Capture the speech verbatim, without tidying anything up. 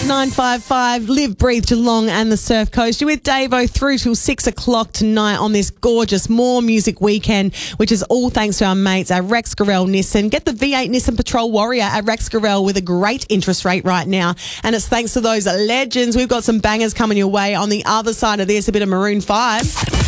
nine five five, Live, Breathe Geelong and the Surf Coast. You're with Davo through till six o'clock tonight on this gorgeous More Music Weekend, which is all thanks to our mates at Rex Gorell Nissan. Get the V eight Nissan Patrol Warrior at Rex Gorell with a great interest rate right now. And it's thanks to those legends. We've got some bangers coming your way. On the other side of this, a bit of Maroon five.